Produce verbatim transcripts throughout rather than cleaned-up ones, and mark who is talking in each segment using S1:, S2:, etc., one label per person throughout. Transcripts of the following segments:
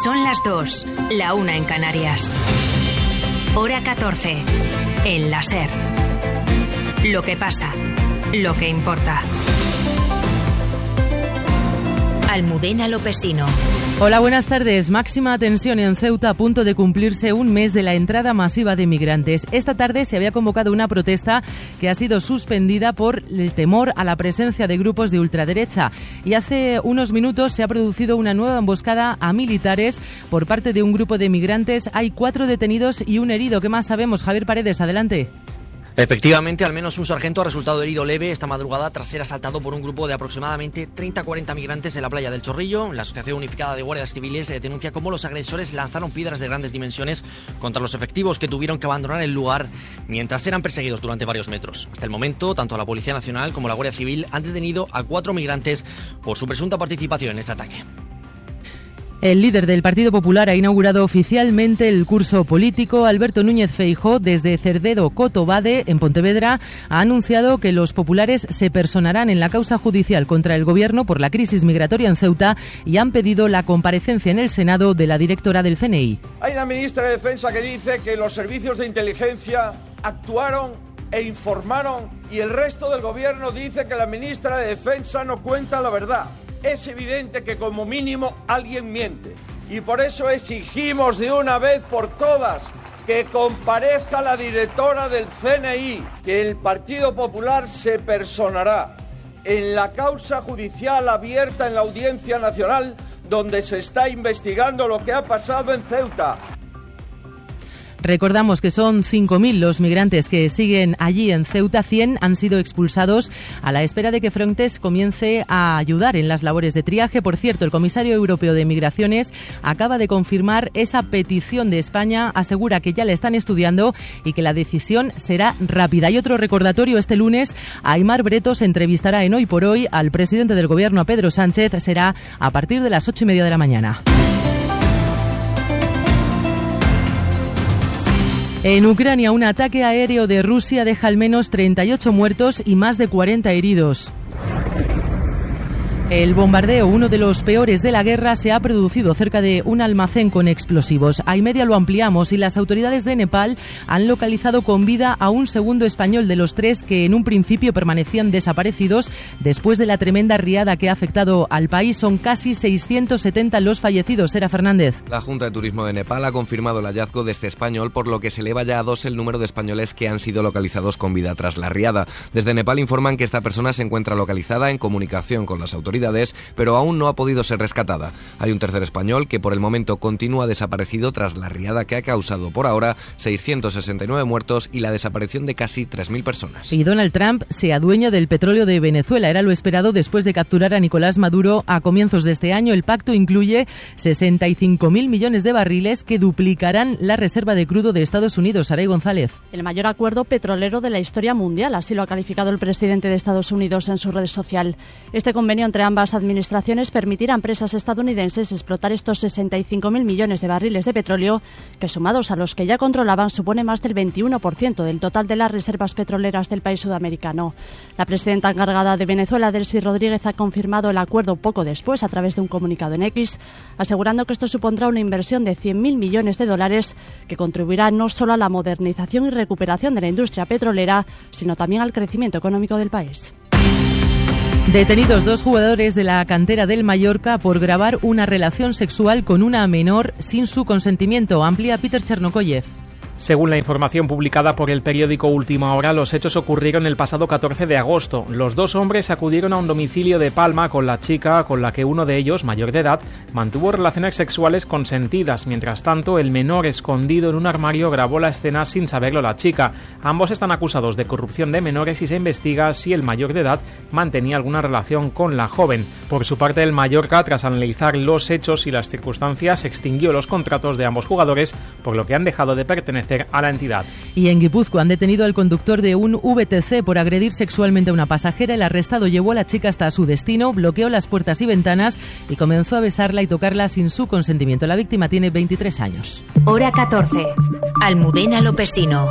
S1: Son las dos, la una en Canarias. Hora catorce, en la SER. Lo que pasa, lo que importa. Almudena Lopesino.
S2: Hola, buenas tardes. Máxima tensión en Ceuta a punto de cumplirse un mes de la entrada masiva de migrantes. Esta tarde se había convocado una protesta que ha sido suspendida por el temor a la presencia de grupos de ultraderecha. Y hace unos minutos se ha producido una nueva emboscada a militares por parte de un grupo de migrantes. Hay cuatro detenidos y un herido. ¿Qué más sabemos? Javier Paredes, adelante.
S3: Efectivamente, al menos un sargento ha resultado herido leve esta madrugada tras ser asaltado por un grupo de aproximadamente treinta a cuarenta migrantes en la playa del Chorrillo. La Asociación Unificada de Guardias Civiles denuncia cómo los agresores lanzaron piedras de grandes dimensiones contra los efectivos que tuvieron que abandonar el lugar mientras eran perseguidos durante varios metros. Hasta el momento, tanto la Policía Nacional como la Guardia Civil han detenido a cuatro migrantes por su presunta participación en este ataque.
S2: El líder del Partido Popular ha inaugurado oficialmente el curso político. Alberto Núñez Feijóo, desde Cerdedo Cotobade, en Pontevedra, ha anunciado que los populares se personarán en la causa judicial contra el Gobierno por la crisis migratoria en Ceuta y han pedido la comparecencia en el Senado de la directora del C N I.
S4: Hay una ministra de Defensa que dice que los servicios de inteligencia actuaron e informaron y el resto del Gobierno dice que la ministra de Defensa no cuenta la verdad. Es evidente que como mínimo alguien miente y por eso exigimos de una vez por todas que comparezca la directora del C N I, que el Partido Popular se personará en la causa judicial abierta en la Audiencia Nacional donde se está investigando lo que ha pasado en Ceuta.
S2: Recordamos que son cinco mil los migrantes que siguen allí en Ceuta. cien han sido expulsados a la espera de que Frontex comience a ayudar en las labores de triaje. Por cierto, el comisario europeo de Migraciones acaba de confirmar esa petición de España. Asegura que ya la están estudiando y que la decisión será rápida. Y otro recordatorio: este lunes Aimar Bretos entrevistará en Hoy por Hoy al presidente del Gobierno, a Pedro Sánchez. Será a partir de las ocho y media de la mañana. En Ucrania, un ataque aéreo de Rusia deja al menos treinta y ocho muertos y más de cuarenta heridos. El bombardeo, uno de los peores de la guerra, se ha producido cerca de un almacén con explosivos. A y media lo ampliamos y las autoridades de Nepal han localizado con vida a un segundo español de los tres que en un principio permanecían desaparecidos después de la tremenda riada que ha afectado al país. Son casi seiscientos setenta los fallecidos. Era Fernández.
S5: La Junta de Turismo de Nepal ha confirmado el hallazgo de este español, por lo que se eleva ya a dos el número de españoles que han sido localizados con vida tras la riada. Desde Nepal informan que esta persona se encuentra localizada en comunicación con las autoridades, pero aún no ha podido ser rescatada. Hay un tercer español que por el momento continúa desaparecido tras la riada que ha causado por ahora seiscientos sesenta y nueve muertos y la desaparición de casi tres mil personas.
S2: Y Donald Trump se adueña del petróleo de Venezuela. Era lo esperado después de capturar a Nicolás Maduro a comienzos de este año. El pacto incluye sesenta y cinco mil millones de barriles que duplicarán la reserva de crudo de Estados Unidos. Saray González.
S6: El mayor acuerdo petrolero de la historia mundial, así lo ha calificado el presidente de Estados Unidos en su red social. Este convenio entre ambas administraciones permitirá a empresas estadounidenses explotar estos sesenta y cinco mil millones de barriles de petróleo, que sumados a los que ya controlaban supone más del veintiuno por ciento del total de las reservas petroleras del país sudamericano. La presidenta encargada de Venezuela, Delcy Rodríguez, ha confirmado el acuerdo poco después a través de un comunicado en X, asegurando que esto supondrá una inversión de cien mil millones de dólares que contribuirá no solo a la modernización y recuperación de la industria petrolera, sino también al crecimiento económico del país.
S2: Detenidos dos jugadores de la cantera del Mallorca por grabar una relación sexual con una menor sin su consentimiento. Amplía Peter Chernokoyev.
S7: Según la información publicada por el periódico Última Hora, los hechos ocurrieron el pasado catorce de agosto. Los dos hombres acudieron a un domicilio de Palma con la chica con la que uno de ellos, mayor de edad, mantuvo relaciones sexuales consentidas. Mientras tanto, el menor, escondido en un armario, grabó la escena sin saberlo la chica. Ambos están acusados de corrupción de menores y se investiga si el mayor de edad mantenía alguna relación con la joven. Por su parte, el Mallorca, tras analizar los hechos y las circunstancias, extinguió los contratos de ambos jugadores, por lo que han dejado de pertenecer a la entidad.
S2: Y en Guipúzcoa han detenido al conductor de un V T C por agredir sexualmente a una pasajera. El arrestado llevó a la chica hasta su destino, bloqueó las puertas y ventanas y comenzó a besarla y tocarla sin su consentimiento. La víctima tiene veintitrés años.
S1: Hora catorce. Almudena Lopesino.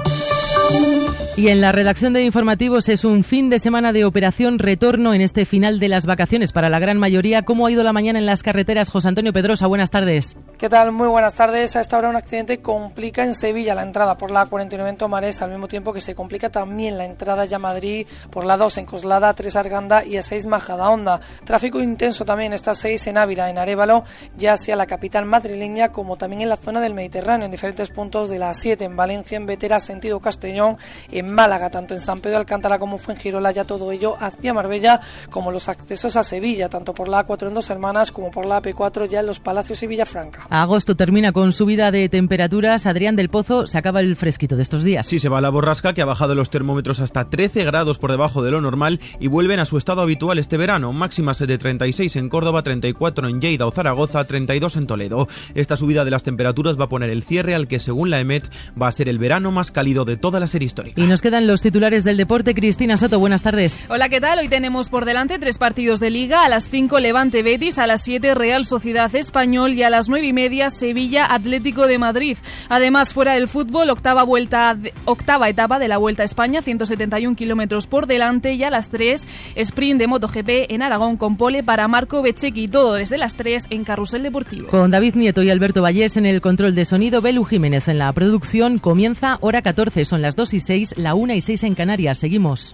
S2: Y en la redacción de informativos es un fin de semana de operación retorno en este final de las vacaciones para la gran mayoría. ¿Cómo ha ido la mañana en las carreteras? José Antonio Pedrosa, buenas tardes.
S8: ¿Qué tal? Muy buenas tardes. A esta hora un accidente complica en Sevilla la entrada por la cuarenta y nueve en Tomares, al mismo tiempo que se complica también la entrada ya a Madrid por la dos en Coslada, tres Arganda y a seis Majadahonda. Tráfico intenso también esta seis en Ávila, en Arévalo, ya hacia la capital madrileña, como también en la zona del Mediterráneo, en diferentes puntos de la siete en Valencia, en Vetera, sentido Castellón, en Málaga, tanto en San Pedro de Alcántara como en Fuengirola, ya todo ello hacia Marbella, como los accesos a Sevilla, tanto por la A cuatro en Dos Hermanas como por la A P cuatro ya en Los Palacios y Villafranca.
S2: Agosto termina con subida de temperaturas. Adrián del Pozo, se acaba el fresquito de estos días.
S9: Sí, se va la borrasca, que ha bajado los termómetros hasta trece grados por debajo de lo normal y vuelven a su estado habitual este verano. Máximas de treinta y seis en Córdoba, treinta y cuatro en Lleida o Zaragoza, treinta y dos en Toledo. Esta subida de las temperaturas va a poner el cierre al que, según la EMET, va a ser el verano más cálido de toda la serie histórica.
S2: Y nos quedan los titulares del deporte. Cristina Soto, buenas tardes.
S10: Hola, ¿qué tal? Hoy tenemos por delante tres partidos de Liga. A las cinco Levante Betis, a las siete Real Sociedad Español y a las nueve y media Sevilla Atlético de Madrid. Además, fuera del fútbol, octava vuelta, octava etapa de la Vuelta a España, ciento setenta y un kilómetros por delante, y a las tres sprint de MotoGP en Aragón con pole para Marco Bezzecchi. Todo desde las tres en Carrusel Deportivo.
S2: Con David Nieto y Alberto Vallés en el control de sonido, Belu Jiménez en la producción. Comienza hora catorce, son las dos y seis, la una y seis en Canarias. Seguimos.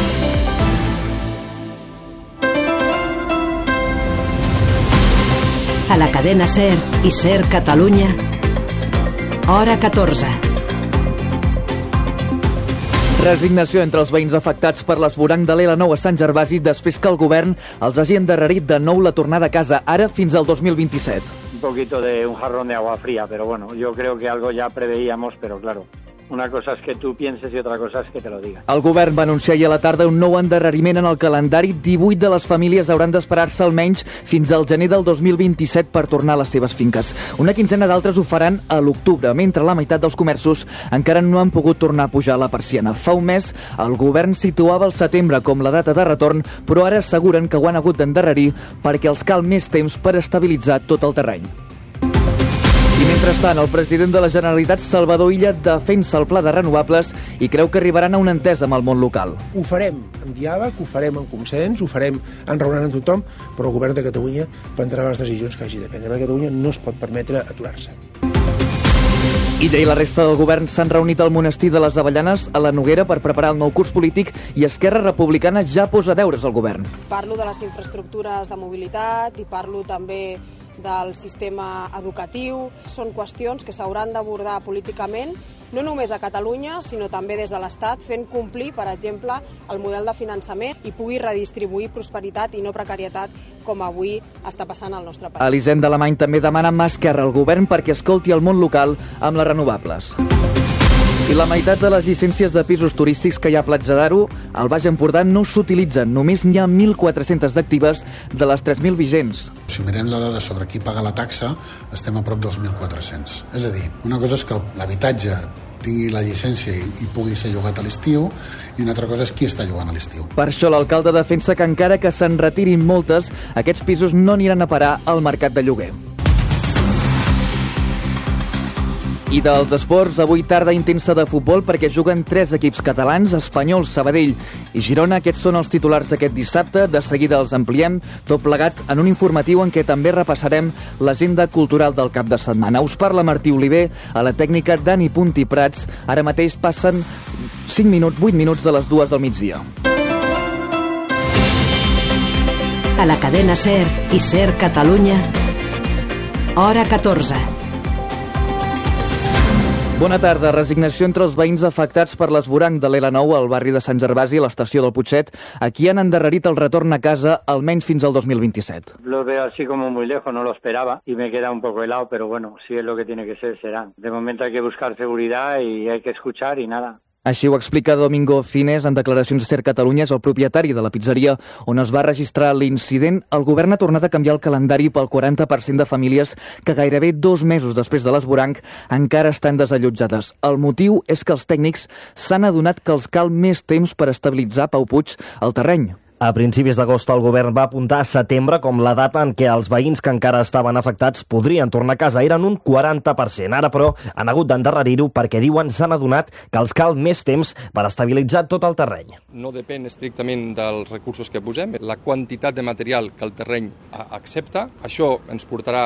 S11: A la cadena SER i SER Catalunya, hora catorze.
S12: Resignació entre els veïns afectats per l'esvoranc de l'L nou a Sant Gervasi després que el govern els hagi endarrerit de nou la tornada a casa, ara fins al dos mil vint-i-set.
S13: Un poquito de un jarrón de agua fría, pero bueno, yo creo que algo ya preveíamos, pero claro, una cosa és que tu pienses i otra cosa és que te lo diga.
S12: El govern va anunciar ahir a la tarda un nou endarreriment en el calendari. divuit de les famílies hauran d'esperar-se almenys fins al gener del dos mil vint-i-set per tornar a les seves finques. Una quinzena d'altres ho faran a l'octubre, mentre la meitat dels comerços encara no han pogut tornar a pujar la persiana. Fa un mes, el govern situava el setembre com la data de retorn, però ara asseguren que ho han hagut d'endarrerir perquè els cal més temps per estabilitzar tot el terreny. I mentrestant, el president de la Generalitat, Salvador Illa, defensa el pla de renovables i creu que arribaran a una entesa amb el món local.
S14: Ho farem amb diàleg, ho farem amb consens, ho farem enraonant amb tothom, però el govern de Catalunya prendrà les decisions que hagi de prendre. Catalunya no es pot permetre aturar-se.
S12: Illa i la resta del govern s'han reunit al monestir de les Avellanes a la Noguera per preparar el nou curs polític i Esquerra Republicana ja posa deures al govern.
S15: Parlo de les infraestructures de mobilitat i parlo també del sistema educatiu. Són qüestions que s'hauran d'abordar políticament, no només a Catalunya, sinó també des de l'Estat, fent complir, per exemple, el model de finançament i pugui redistribuir prosperitat i no precarietat, com avui està passant al nostre país.
S12: Elisenda Alemany també demana mà esquerra al govern perquè escolti el món local amb les renovables. I la meitat de les llicències de pisos turístics que hi ha a Platja d'Aro, al Baix Empordà, no s'utilitzen. Només n'hi ha mil quatre-centes d'actives de les tres mil vigents.
S16: Si mirem la dada sobre qui paga la taxa, estem a prop dels mil quatre-cents. És a dir, una cosa és que l'habitatge tingui la llicència i, i pugui ser llogat a l'estiu, i una altra cosa és qui està llogant a l'estiu.
S12: Per això l'alcalde defensa que encara que se'n retirin moltes, aquests pisos no aniran a parar al mercat de lloguer. I dels esports, avui tarda intensa de futbol perquè juguen tres equips catalans, Espanyol, Sabadell i Girona. Aquests són els titulars d'aquest dissabte. De seguida els ampliem, tot plegat en un informatiu en què també repassarem l'agenda cultural del cap de setmana. Us parla Martí Oliver, a la tècnica Dani Puntí Prats. Ara mateix passen cinc minuts, vuit minuts de les dues del migdia.
S11: A la cadena SER i SER Catalunya, hora catorze.
S12: Bona tarda. Resignació entre els veïns afectats per l'esvoranc de l'L nou al barri de Sant Gervasi, a l'estació del Putxet. Aquí han endarrerit el retorn a casa almenys fins al dos mil vint-i-set.
S13: Lo veo así como muy lejos, no lo esperaba y me queda un poco helado, pero bueno, si es lo que tiene que ser, será. De momento hay que buscar seguridad y hay que escuchar y nada.
S12: Així ho explica Domingo Fines en declaracions a SER Catalunya, és el propietari de la pizzeria on es va registrar l'incident. El govern ha tornat a canviar el calendari pel quaranta per cent de famílies que gairebé dos mesos després de l'esvoranc encara estan desallotjades. El motiu és que els tècnics s'han adonat que els cal més temps per estabilitzar, Pau Puig, el terreny.
S17: A principis d'agost el govern va apuntar a setembre com la data en què els veïns que encara estaven afectats podrien tornar a casa. Eren un quaranta per cent. Ara, però, han hagut d'endarrerir-ho perquè diuen s'han adonat que els cal més temps per estabilitzar tot el terreny.
S18: No depèn estrictament dels recursos que posem, la quantitat de material que el terreny accepta. Això ens portarà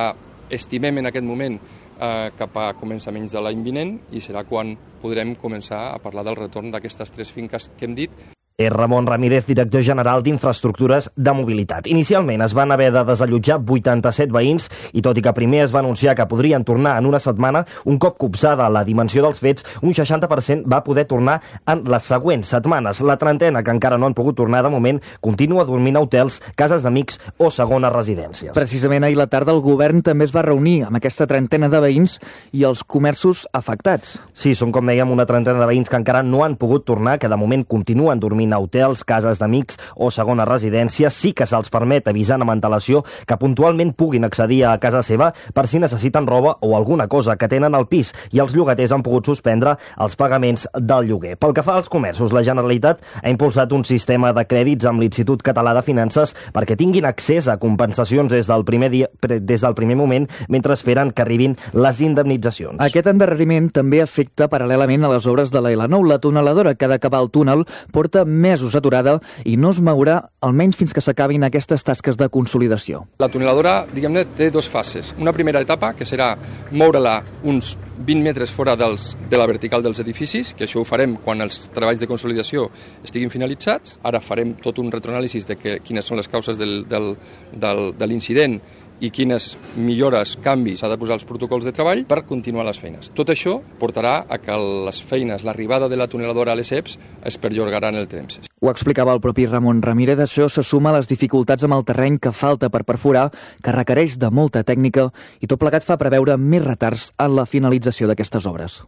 S18: estimem en aquest moment eh, cap a començaments de l'any vinent i serà quan podrem començar a parlar del retorn d'aquestes tres finques que hem dit.
S17: És Ramon Ramírez, director general d'Infraestructures de Mobilitat. Inicialment es van haver de desallotjar vuitanta-set veïns i tot i que primer es va anunciar que podrien tornar en una setmana, un cop copsada la dimensió dels fets, un seixanta per cent va poder tornar en les següents setmanes. La trentena, que encara no han pogut tornar de moment, continua dormint a hotels, cases d'amics o segones residències.
S12: Precisament ahir a la tarda el govern també es va reunir amb aquesta trentena de veïns i els comerços afectats.
S17: Sí, són, com dèiem, una trentena de veïns que encara no han pogut tornar, que de moment continuen dormint a hotels, cases d'amics o segones residències. Sí que se'ls permet avisar amb antelació que puntualment puguin accedir a casa seva per si necessiten roba o alguna cosa que tenen al pis, i els llogaters han pogut suspendre els pagaments del lloguer. Pel que fa als comerços, la Generalitat ha impulsat un sistema de crèdits amb l'Institut Català de Finances perquè tinguin accés a compensacions des del primer dia, des del primer moment, mentre esperen que arribin les indemnitzacions.
S12: Aquest endarreriment també afecta paral·lelament a les obres de la L nou. La tuneladora que ha d'acabar el túnel porta mesos aturada i no es mourà almenys fins que s'acabin aquestes tasques de consolidació.
S18: La tuneladora, diguem-ne, té dues fases. Una primera etapa, que serà moure-la uns vint metres fora dels, de la vertical dels edificis, que això ho farem quan els treballs de consolidació estiguin finalitzats. Ara farem tot un retroanàlisi de que, quines són les causes del, del, del, de l'incident i quines millores, canvis s'ha de posar als protocols de treball per continuar les feines. Tot això portarà a que les feines, l'arribada de la tuneladora a les E P S es perllongarà en el temps.
S12: Ho explicava el propi Ramon Ramírez. Això se suma a les dificultats amb el terreny que falta per perforar, que requereix de molta tècnica, i tot plegat fa preveure més retards en la finalització d'aquestes obres.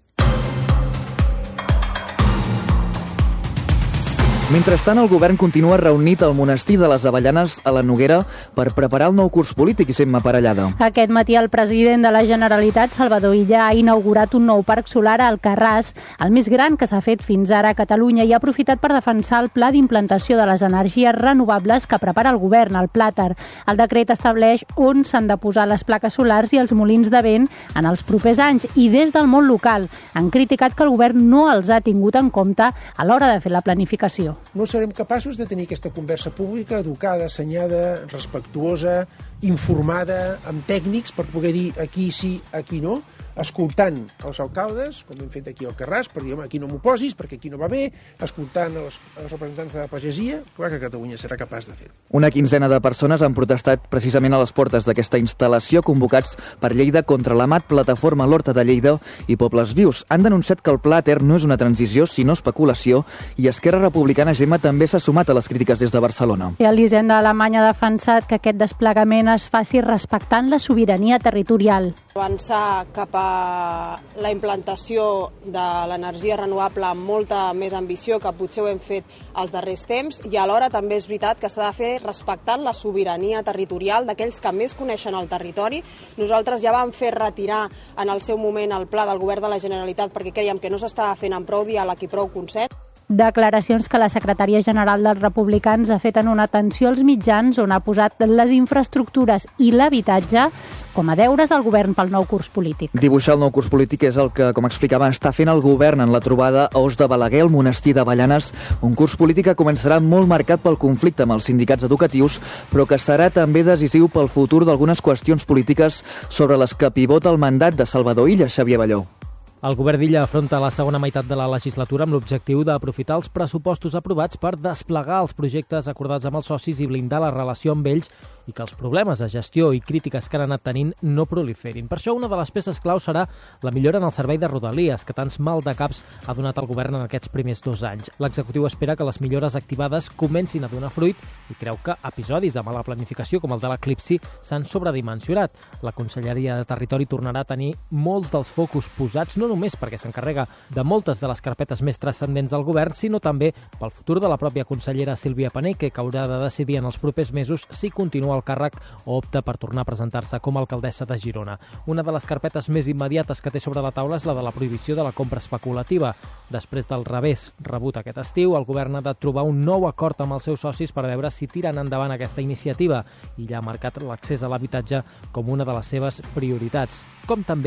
S12: Mentrestant, el govern continua reunit al monestir de les Avellanes a la Noguera per preparar el nou curs polític, i Gemma Parellada.
S19: Aquest matí el president de la Generalitat, Salvador Illa, ha inaugurat un nou parc solar a Alcarràs, el més gran que s'ha fet fins ara a Catalunya, i ha aprofitat per defensar el pla d'implantació de les energies renovables que prepara el govern, el Plàter. El decret estableix on s'han de posar les plaques solars i els molins de vent en els propers anys, i des del món local han criticat que el govern no els ha tingut en compte a l'hora de fer la planificació.
S14: No serem capaços de tenir aquesta conversa pública, educada, assenyada, respectuosa, informada, amb tècnics per poder dir aquí sí, aquí no, escoltant els alcaldes, com hem fet aquí al Carràs, per dir, home, aquí no m'ho posis, perquè aquí no va bé, escoltant els, els representants de la pagesia, clar que Catalunya serà capaç de fer-ho.
S12: Una quinzena de persones han protestat precisament a les portes d'aquesta instal·lació, convocats per Lleida contra l'A M A T, Plataforma l'Horta de Lleida i Pobles Vius. Han denunciat que el Plàter no és una transició, sinó especulació, i Esquerra Republicana, Gemma, també s'ha sumat a les crítiques des de Barcelona.
S19: Sí, l'Hisenda Alemanya ha defensat que aquest desplegament es faci respectant la sobirania territorial.
S15: Avançar cap a la implantació de l'energia renovable amb molta més ambició que potser ho hem fet els darrers temps, i alhora també és veritat que s'ha de fer respectant la sobirania territorial d'aquells que més coneixen el territori. Nosaltres ja vam fer retirar en el seu moment el pla del govern de la Generalitat perquè creiem que no s'estava fent amb prou diàleg i prou consens.
S19: Declaracions que la secretària general dels Republicans ha fet en una atenció als mitjans on ha posat les infraestructures i l'habitatge com a deures al govern pel nou curs polític.
S12: Dibuixar el nou curs polític és el que, com explicava, està fent el govern en la trobada a Os de Balaguer, al monestir d'Avellanes, un curs polític que començarà molt marcat pel conflicte amb els sindicats educatius, però que serà també decisiu pel futur d'algunes qüestions polítiques sobre les que pivota el mandat de Salvador Illa, Xavier Balló.
S20: El govern d'Illa afronta la segona meitat de la legislatura amb l'objectiu d'aprofitar els pressupostos aprovats per desplegar els projectes acordats amb els socis i blindar la relació amb ells i que els problemes de gestió i crítiques que han anat tenint no proliferin. Per això una de les peces clau serà la millora en el servei de Rodalies, que tants mal de caps ha donat el govern en aquests primers dos anys. L'executiu espera que les millores activades comencin a donar fruit i creu que episodis de mala planificació com el de l'eclipsi s'han sobredimensionat. La Conselleria de Territori tornarà a tenir molts dels focus posats, no només perquè s'encarrega de moltes de les carpetes més transcendents del govern, sinó també pel futur de la pròpia consellera Sílvia Paneque, que haurà de decidir en els propers mesos si continua al càrrec o opta per tornar a presentar-se com a alcaldessa de Girona. Una de les carpetes més immediates que té sobre la taula és la de la prohibició de la compra especulativa. Després del revés rebut aquest estiu, el govern ha de trobar un nou acord amb els seus socis per veure si tiren endavant aquesta iniciativa, i ja ha marcat l'accés a l'habitatge com una de les seves prioritats, com també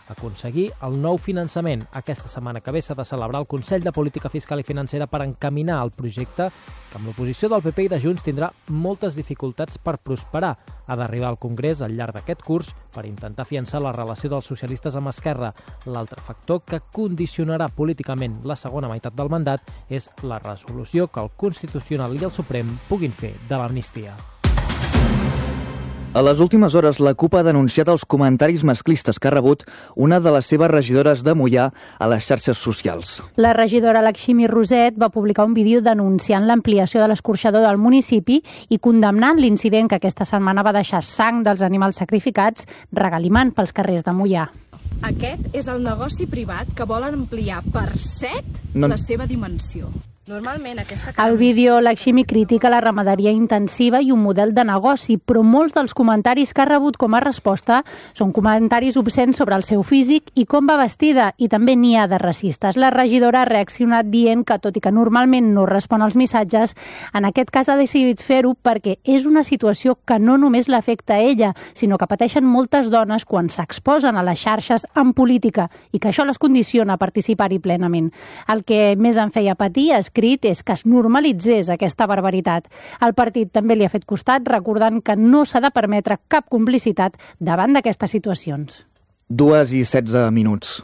S20: aconseguir el nou finançament. Aquesta setmana que ve s'ha de celebrar el Consell de Política Fiscal i Financera per encaminar el projecte, que amb l'oposició del P P i de Junts tindrà moltes dificultats per prosperar. Ha d'arribar al Congrés al llarg d'aquest curs per intentar afiançar la relació dels socialistes amb Esquerra. L'altre factor que condicionarà políticament la segona meitat del mandat és la resolució que el Constitucional i el Suprem puguin fer de l'amnistia.
S12: A les últimes hores, la CUP ha denunciat els comentaris masclistes que ha rebut una de les seves regidores de Moià a les xarxes socials.
S19: La regidora Lakshmi Roset va publicar un vídeo denunciant l'ampliació de l'escorxador del municipi i condemnant l'incident que aquesta setmana va deixar sang dels animals sacrificats regalimant pels carrers de Moià.
S21: Aquest és el negoci privat que volen ampliar per set
S19: No.
S21: la seva dimensió. Normalment aquesta...
S19: Al vídeo, Lakshmi critica la ramaderia intensiva i un model de negoci, però molts dels comentaris que ha rebut com a resposta són comentaris obscens sobre el seu físic i com va vestida, i també n'hi ha de racistes. La regidora ha reaccionat dient que, tot i que normalment no respon als missatges, en aquest cas ha decidit fer-ho perquè és una situació que no només l'afecta a ella, sinó que pateixen moltes dones quan s'exposen a les xarxes en política i que això les condiciona a participar-hi plenament. El que més em feia patir és és que es normalitzés aquesta barbaritat. El partit també li ha fet costat recordant que no s'ha de permetre cap complicitat davant d'aquestes situacions.
S12: Dues i setze minuts.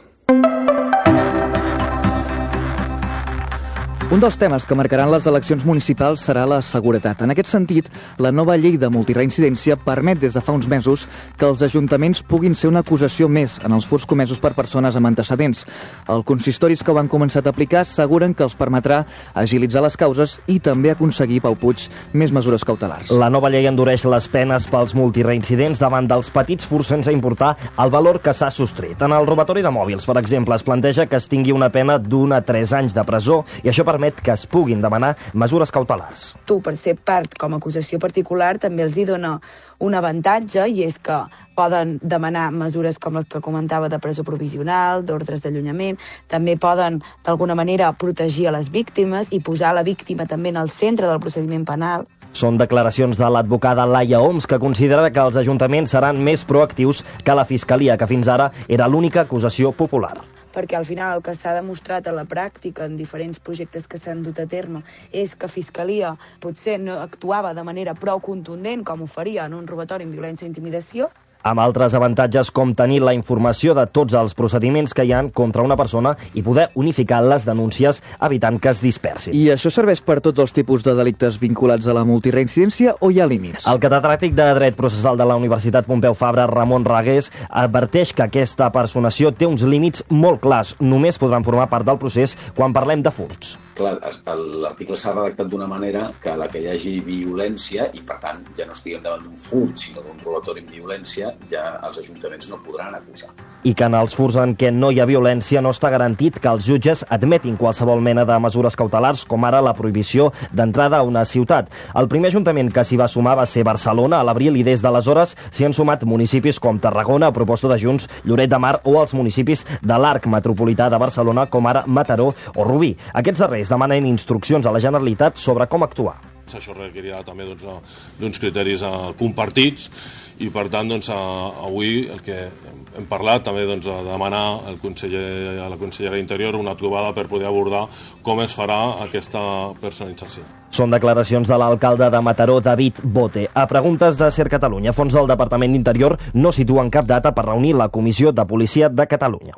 S12: Un dels temes que marcaran les eleccions municipals serà la seguretat. En aquest sentit, la nova llei de multireincidència permet des de fa uns mesos que els ajuntaments puguin ser una acusació més en els furts comesos per persones amb antecedents. Els consistoris que ho han començat a aplicar asseguren que els permetrà agilitzar les causes i també aconseguir, Pau Puig, més mesures cautelars.
S17: La nova llei endureix les penes pels multireincidents davant dels petits furts sense importar el valor que s'ha sostret. En el robatori de mòbils, per exemple, es planteja que es tingui una pena d'un a tres anys de presó i això permet que es puguin demanar mesures cautelars.
S22: Tu, per ser part com a acusació particular, també els hi dona un avantatge, i és que poden demanar mesures com les que comentava de presó provisional, d'ordres d'allunyament, també poden d'alguna manera protegir a les víctimes i posar la víctima també en el centre del procediment penal.
S17: Són declaracions de l'advocada Laia Oms, que considera que els ajuntaments seran més proactius que la Fiscalia, que fins ara era l'única acusació popular.
S22: Perquè al final el que s'ha demostrat a la pràctica en diferents projectes que s'han dut a terme és que Fiscalia potser no actuava de manera prou contundent com ho faria en un robatori amb violència i intimidació.
S17: Amb altres avantatges com tenir la informació de tots els procediments que hi ha contra una persona i poder unificar les denúncies evitant que es dispersin.
S12: I això serveix per tots els tipus de delictes vinculats a la multireincidència o hi ha límits?
S17: El catedràtic de Dret Processal de la Universitat Pompeu Fabra, Ramon Ragués, adverteix que aquesta personació té uns límits molt clars. Només podran formar part del procés quan parlem de furts.
S23: Clar, l'article s'ha redactat d'una manera que a la que hi hagi violència, i per tant ja no estiguem davant d'un furt, sinó d'un robatori amb violència, ja els ajuntaments no podran acusar.
S17: I que en els furts en què no hi ha violència no està garantit que els jutges admetin qualsevol mena de mesures cautelars, com ara la prohibició d'entrada a una ciutat. El primer ajuntament que s'hi va sumar va ser Barcelona a l'abril, i des d'aleshores s'hi han sumat municipis com Tarragona, a proposta de Junts, Lloret de Mar, o els municipis de l'Arc Metropolità de Barcelona, com ara Mataró o Rubí. Aquests darrers demanen instruccions a la Generalitat sobre com actuar.
S24: Això requerirà també d'uns doncs, criteris uh, compartits, i per tant doncs, uh, avui el que hem parlat també doncs, de demanar al conseller, a la consellera d'Interior una trobada per poder abordar com es farà aquesta personalització.
S17: Són declaracions de l'alcalde de Mataró, David Bote. A preguntes de Ser Catalunya, fons del Departament d'Interior no situen cap data per reunir la Comissió de Policia de Catalunya.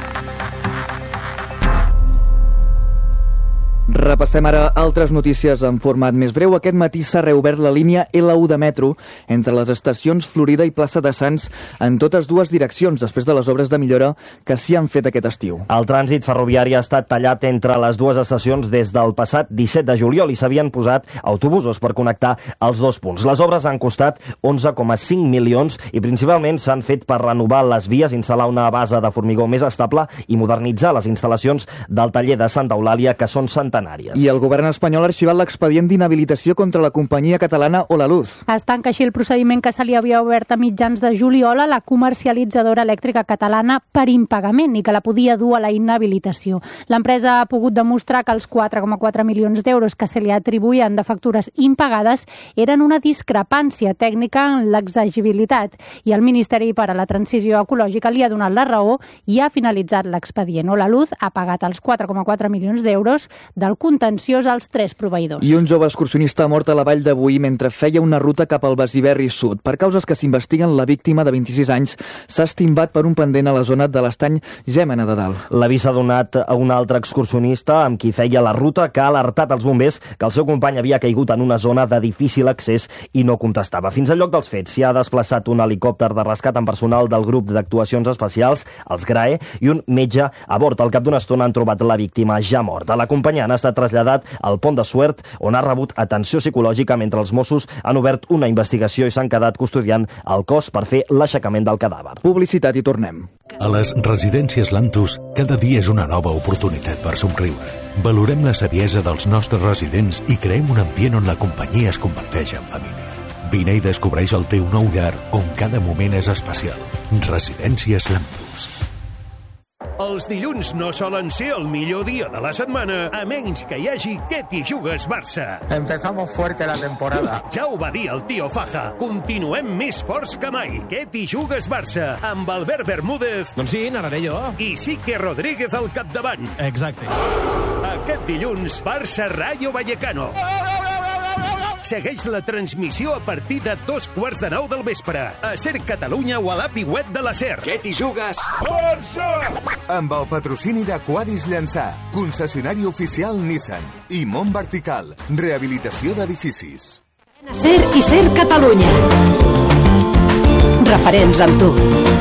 S12: Repassem ara altres notícies en format més breu. Aquest matí s'ha reobert la línia L u de metro entre les estacions Florida i Plaça de Sants en totes dues direccions, després de les obres de millora que s'hi han fet aquest estiu.
S17: El trànsit ferroviari ha estat tallat entre les dues estacions des del passat disset de juliol i s'havien posat autobusos per connectar els dos punts. Les obres han costat onze coma cinc milions i principalment s'han fet per renovar les vies, instal·lar una base de formigó més estable i modernitzar les instal·lacions del taller de Santa Eulàlia, que són centenars. Canàries.
S12: I el govern espanyol ha arxivat l'expedient d'inhabilitació contra la companyia catalana Holaluz.
S19: Es tanca així el procediment que se li havia obert a mitjans de juliol a la comercialitzadora elèctrica catalana per impagament i que la podia dur a la inhabilitació. L'empresa ha pogut demostrar que els quatre coma quatre milions d'euros que se li atribuïen de factures impagades eren una discrepància tècnica en l'exegibilitat i el Ministeri per a la Transició Ecològica li ha donat la raó i ha finalitzat l'expedient. Holaluz ha pagat els quatre coma quatre milions d'euros del contenciós als tres proveïdors.
S12: I un jove excursionista ha mort a la Vall de Boí mentre feia una ruta cap al Besiberri Sud. Per causes que s'investiguen, la víctima de vint-i-sis anys s'ha estimbat per un pendent a la zona de l'estany Gèmena de Dalt.
S17: L'avís s'ha donat a un altre excursionista amb qui feia la ruta que ha alertat els bombers que el seu company havia caigut en una zona de difícil accés i no contestava. Fins al lloc dels fets s'hi ha desplaçat un helicòpter de rescat amb personal del grup d'actuacions especials, els GRAE, i un metge a bord. Al cap d'una estona han trobat la víctima ja morta. L'acompanyant ha estat traslladat al Pont de Suert, on ha rebut atenció psicològica mentre els Mossos han obert una investigació i s'han quedat custodiant el cos per fer l'aixecament del cadàver.
S12: Publicitat i tornem.
S3: A les residències Lantus, cada dia és una nova oportunitat per somriure. Valorem la saviesa dels nostres residents i creem un ambient on la companyia es converteix en família. Vine i descobreix el teu nou llar on cada moment és especial. Residències Lantus.
S4: Els dilluns no solen ser el millor dia de la setmana, a menys que hi hagi Què t'hi jugues, Barça.
S5: Empezamos fuerte la temporada.
S4: Ja ho va dir el tio Faja. Continuem més forts que mai. Què t'hi jugues, Barça, amb Albert Bermúdez.
S6: Doncs sí, n'anaré jo.
S4: I Sique Rodríguez al capdavant.
S6: Exacte.
S4: Aquest dilluns, Barça-Rayo Vallecano. Segueix la transmissió a partir de dos quarts de nou del vespre. A Ser Catalunya o a l'app i web de la Ser.
S25: Què t'hi jugues?
S4: Barça!
S25: Amb el patrocini de Quadis Llançà, concessionari oficial Nissan i Mont Vertical, rehabilitació d'edificis.
S11: Ser i Ser Catalunya. Referents amb tu.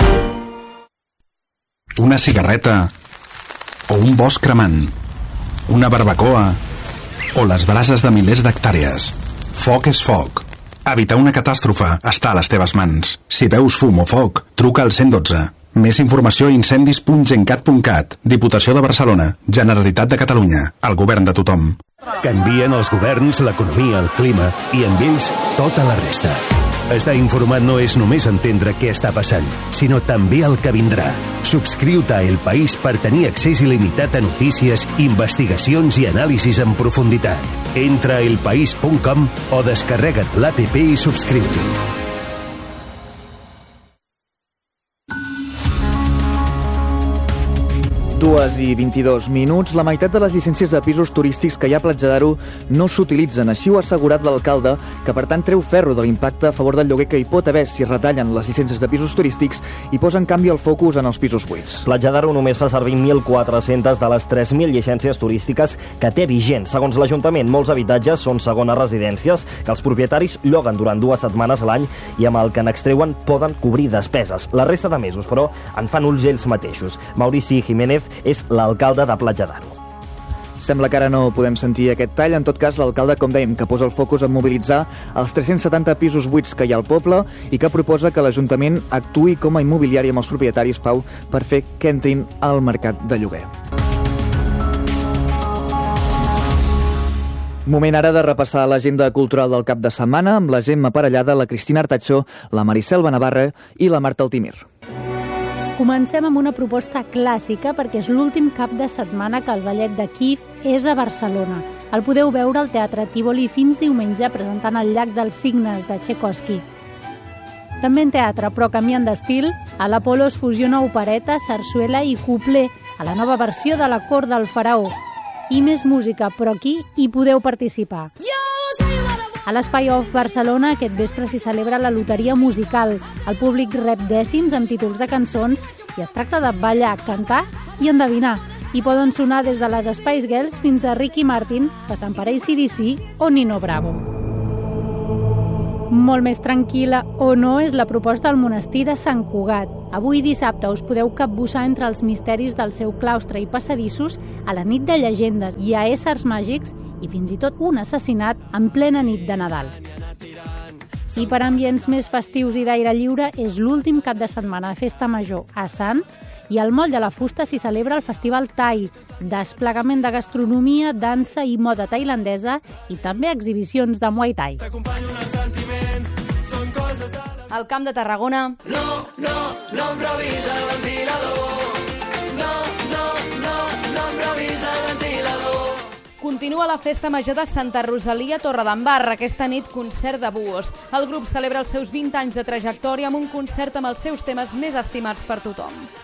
S26: Una cigarreta o un bosc cremant, una barbacoa o les brases de milers d'hectàrees. Foc és foc. Evitar una catàstrofe està a les teves mans. Si veus fum o foc, truca al cent dotze. Més informació a incendis punt gencat punt cat. Diputació de Barcelona. Generalitat de Catalunya. El govern de tothom.
S4: Canvien els governs, l'economia, el clima i amb ells tota la resta. Estar informat no és només entendre què està passant, sinó també el que vindrà. Subscriu-te a El País per tenir accés il·limitat a notícies, investigacions i anàlisis en profunditat. Entra a elpaís punt com o descarrega't l'app i subscriu-t'hi.
S12: dues i vint-i-dos minuts. La meitat de les llicències de pisos turístics que hi ha a Platja d'Aro no s'utilitzen. Així ho ha assegurat l'alcalde, que per tant treu ferro de l'impacte a favor del lloguer que hi pot haver si retallen les llicències de pisos turístics i posa en canvi el focus en els pisos buits.
S17: Platja d'Aro només fa servir mil quatre-cents de les tres mil llicències turístiques que té vigents. Segons l'Ajuntament, molts habitatges són segones residències que els propietaris lloguen durant dues setmanes a l'any i amb el que n'extreuen poden cobrir despeses. La resta de mesos, però, en fan ulls ells mateixos. Maurici Jiménez és l'alcalde de Platja d'Aro.
S12: Sembla que ara no podem sentir aquest tall. En tot cas, l'alcalde, com dèiem, que posa el focus en mobilitzar els tres-cents setanta pisos buits que hi ha al poble i que proposa que l'Ajuntament actuï com a immobiliari amb els propietaris, Pau, per fer que entrin al mercat de lloguer. Moment ara de repassar l'agenda cultural del cap de setmana amb la Gemma Parellada, la Cristina Artachó, la Maricel Benavarra i la Marta Altimir.
S19: Comencem amb una proposta clàssica perquè és l'últim cap de setmana que el ballet de Kíev és a Barcelona. El podeu veure al Teatre Tívoli fins diumenge presentant el Llac dels Signes de Tchaikovsky. També en teatre, però canviant d'estil, a l'Apolo es fusiona opereta, sarsuela i couplet a la nova versió de la cort del faraó. I més música, però aquí hi podeu participar. A l'Espai Off Barcelona aquest vespre s'hi celebra la loteria musical. El públic rep dècims amb títols de cançons i es tracta de ballar, cantar i endevinar. Hi poden sonar des de les Spice Girls fins a Ricky Martin, passant per A C D C o Nino Bravo. Molt més tranquil·la o no és la proposta al monestir de Sant Cugat. Avui dissabte us podeu capbussar entre els misteris del seu claustre i passadissos a la nit de llegendes. Hi ha éssers màgics i fins i tot un assassinat en plena nit de Nadal. I per ambients més festius i d'aire lliure és l'últim cap de setmana de festa major a Sants i al Moll de la Fusta s'hi celebra el Festival Thai, desplegament de gastronomia, dansa i moda tailandesa i també exhibicions de Muay Thai.
S1: Al Camp de Tarragona...
S6: No, no, no improvisa el ventilador. No, no, no, no improvisa el ventilador.
S1: Continua la festa major de Santa Rosalia a Torredembarra. Aquesta nit, concert de búhos. El grup celebra els seus vint anys de trajectòria amb un concert amb els seus temes més estimats per tothom.